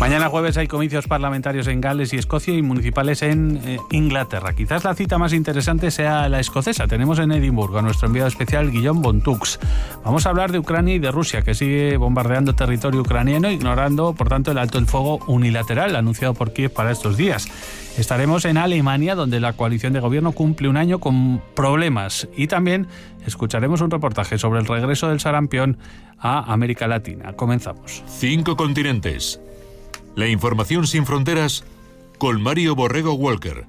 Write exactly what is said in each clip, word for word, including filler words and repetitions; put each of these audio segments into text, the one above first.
Mañana jueves hay comicios parlamentarios en Gales y Escocia y municipales en eh, Inglaterra. Quizás la cita más interesante sea la escocesa. Tenemos en Edimburgo a nuestro enviado especial Guillaume Bontux. Vamos a hablar de Ucrania y de Rusia, que sigue bombardeando territorio ucraniano, ignorando, por tanto, el alto el fuego unilateral anunciado por Kiev para estos días. Estaremos en Alemania, donde la coalición de gobierno cumple un año con problemas. Y también escucharemos un reportaje sobre el regreso del sarampión a América Latina. Comenzamos. Cinco continentes. La información sin fronteras con Mario Borrego Walker.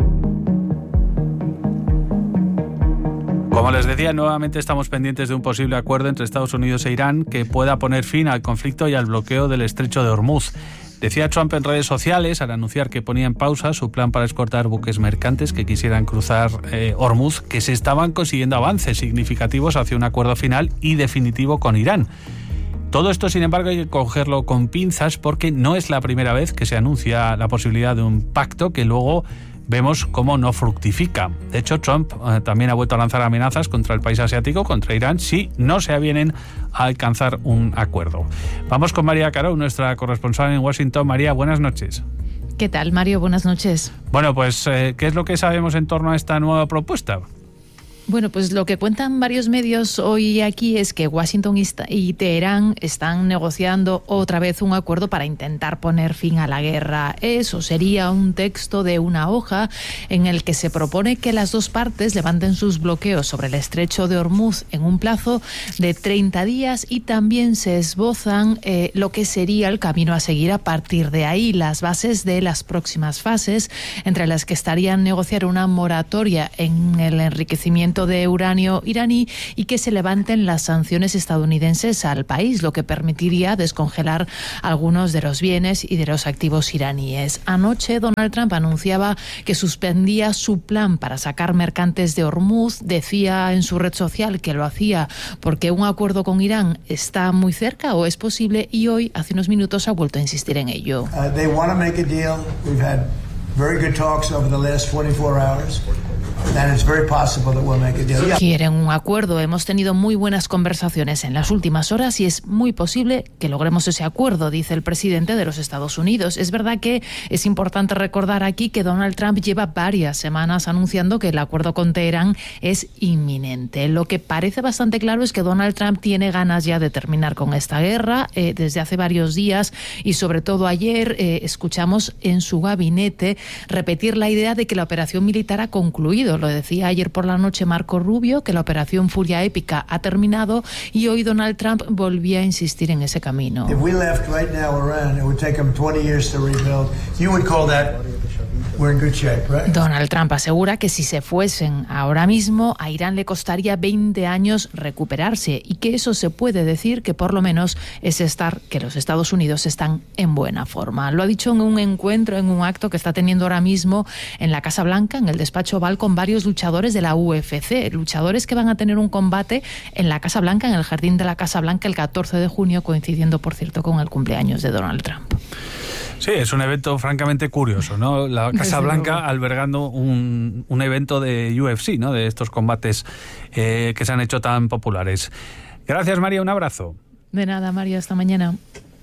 Como les decía, nuevamente estamos pendientes de un posible acuerdo entre Estados Unidos e Irán que pueda poner fin al conflicto y al bloqueo del estrecho de Hormuz. Decía Trump en redes sociales, al anunciar que ponía en pausa su plan para escoltar buques mercantes que quisieran cruzar eh, Hormuz, que se estaban consiguiendo avances significativos hacia un acuerdo final y definitivo con Irán. Todo esto, sin embargo, hay que cogerlo con pinzas porque no es la primera vez que se anuncia la posibilidad de un pacto que luego vemos cómo no fructifica. De hecho, Trump eh, también ha vuelto a lanzar amenazas contra el país asiático, contra Irán, si no se avienen a alcanzar un acuerdo. Vamos con María Caro, nuestra corresponsal en Washington. María, buenas noches. ¿Qué tal, Mario? Buenas noches. Bueno, pues, eh, ¿qué es lo que sabemos en torno a esta nueva propuesta? Bueno, pues lo que cuentan varios medios hoy aquí es que Washington y Teherán están negociando otra vez un acuerdo para intentar poner fin a la guerra. Eso sería un texto de una hoja en el que se propone que las dos partes levanten sus bloqueos sobre el estrecho de Hormuz en un plazo de treinta días y también se esbozan eh, lo que sería el camino a seguir a partir de ahí, las bases de las próximas fases, entre las que estarían negociar una moratoria en el enriquecimiento de uranio iraní y que se levanten las sanciones estadounidenses al país, lo que permitiría descongelar algunos de los bienes y de los activos iraníes. Anoche Donald Trump anunciaba que suspendía su plan para sacar mercantes de Hormuz. Decía en su red social que lo hacía porque un acuerdo con Irán está muy cerca o es posible, y hoy, hace unos minutos, ha vuelto a insistir en ello. Uh, they want to make a deal. We've had very good talks over the last twenty-four hours. And it's very possible that we'll make a deal. Quieren un acuerdo. Hemos tenido muy buenas conversaciones en las últimas horas y es muy posible que logremos ese acuerdo, dice el presidente de los Estados Unidos. Es verdad que es importante recordar aquí que Donald Trump lleva varias semanas anunciando que el acuerdo con Teherán es inminente. Lo que parece bastante claro es que Donald Trump tiene ganas ya de terminar con esta guerra. Eh, desde hace varios días y sobre todo ayer eh, escuchamos en su gabinete repetir la idea de que la operación militar ha concluido. Lo decía ayer por la noche Marco Rubio, que la operación Furia Épica ha terminado, y hoy Donald Trump volvía a insistir en ese camino. If we left right now Iran, it would take them twenty years to rebuild. You would call that we're in good shape, right? Donald Trump asegura que si se fuesen ahora mismo, a Irán le costaría veinte años recuperarse, y que eso se puede decir que por lo menos es estar, que los Estados Unidos están en buena forma. Lo ha dicho en un encuentro, en un acto que está teniendo ahora mismo en la Casa Blanca, en el despacho Oval, con varios luchadores de la U F C, luchadores que van a tener un combate en la Casa Blanca, en el jardín de la Casa Blanca, el catorce de junio, coincidiendo, por cierto, con el cumpleaños de Donald Trump. Sí, es un evento francamente curioso, ¿no? La Casa Desde Blanca luego. albergando un, un evento de U F C, ¿no? De estos combates eh, que se han hecho tan populares. Gracias, María, un abrazo. De nada, María, hasta mañana.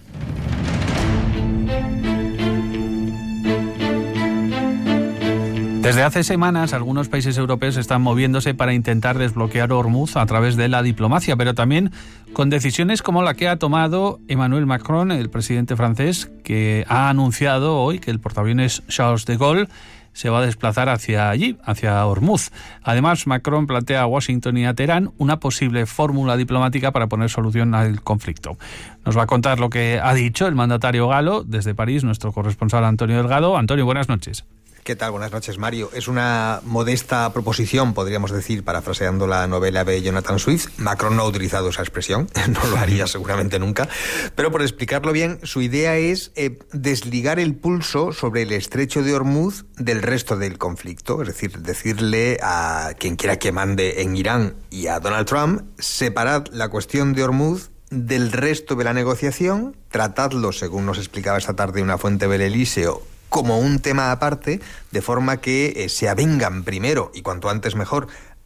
Desde hace semanas, algunos países europeos están moviéndose para intentar desbloquear Hormuz a través de la diplomacia, pero también con decisiones como la que ha tomado Emmanuel Macron, el presidente francés, que ha anunciado hoy que el portaaviones Charles de Gaulle se va a desplazar hacia allí, hacia Hormuz. Además, Macron plantea a Washington y a Teherán una posible fórmula diplomática para poner solución al conflicto. Nos va a contar lo que ha dicho el mandatario galo desde París, nuestro corresponsal Antonio Delgado. Antonio, buenas noches. ¿Qué tal? Buenas noches, Mario. Es una modesta proposición, podríamos decir, parafraseando la novela de Jonathan Swift. Macron no ha utilizado esa expresión, no lo haría seguramente nunca, pero por explicarlo bien, su idea es eh, desligar el pulso sobre el estrecho de Hormuz del resto del conflicto, es decir, decirle a quien quiera que mande en Irán y a Donald Trump, separad la cuestión de Hormuz del resto de la negociación, tratadlo, según nos explicaba esta tarde una fuente del Elíseo, como un tema aparte, de forma que eh, se avengan primero, y cuanto antes mejor,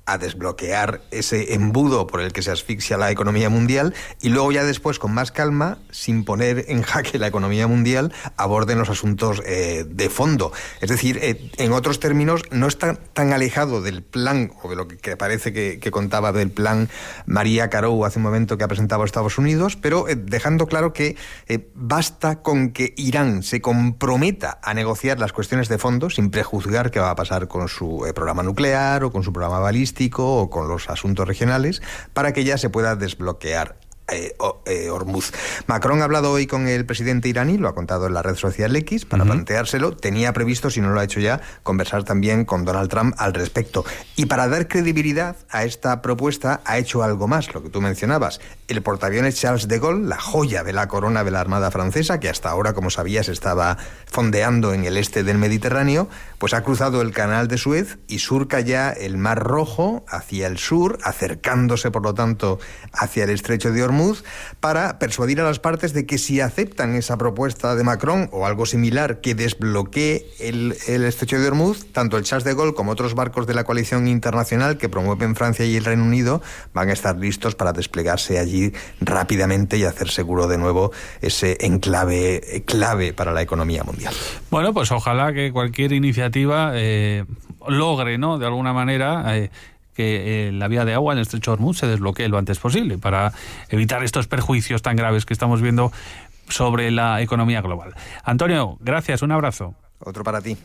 a desbloquear ese embudo por el que se asfixia la economía mundial y luego ya después, con más calma, sin poner en jaque la economía mundial, aborden los asuntos eh, de fondo. Es decir, eh, en otros términos, no está tan alejado del plan, o de lo que, que parece que, que contaba del plan María Carou hace un momento que ha presentado Estados Unidos, pero eh, dejando claro que eh, basta con que Irán se comprometa a negociar las cuestiones de fondo, sin prejuzgar qué va a pasar con su eh, programa nuclear o con su programa balístico, o con los asuntos regionales, para que ya se pueda desbloquear eh, eh, Hormuz. Macron ha hablado hoy con el presidente iraní, lo ha contado en la red social X, para uh-huh. planteárselo. Tenía previsto, si no lo ha hecho ya, conversar también con Donald Trump al respecto. Y para dar credibilidad a esta propuesta, ha hecho algo más, lo que tú mencionabas. El portaaviones Charles de Gaulle, la joya de la corona de la Armada Francesa, que hasta ahora, como sabías, estaba fondeando en el este del Mediterráneo, pues ha cruzado el canal de Suez y surca ya el Mar Rojo hacia el sur, acercándose, por lo tanto, hacia el estrecho de Hormuz, para persuadir a las partes de que si aceptan esa propuesta de Macron o algo similar que desbloquee el, el estrecho de Hormuz, tanto el Charles de Gaulle como otros barcos de la coalición internacional que promueven Francia y el Reino Unido van a estar listos para desplegarse allí rápidamente y hacer seguro de nuevo ese enclave clave para la economía mundial. Bueno, pues ojalá que cualquier iniciativa eh, logre, ¿no?, de alguna manera eh, que eh, la vía de agua en el estrecho de Hormuz se desbloquee lo antes posible para evitar estos perjuicios tan graves que estamos viendo sobre la economía global. Antonio, gracias, un abrazo. Otro para ti.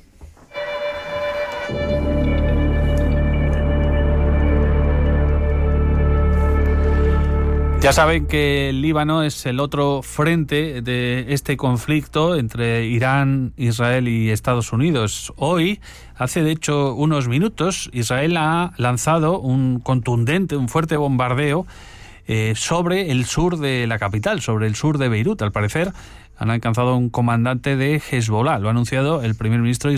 Ya saben que el Líbano es el otro frente de este conflicto entre Irán, Israel y Estados Unidos. Hoy, hace de hecho unos minutos, Israel ha lanzado un contundente, un fuerte bombardeo eh, sobre el sur de la capital, sobre el sur de Beirut. Al parecer han alcanzado un comandante de Hezbollah. Lo ha anunciado el primer ministro israelí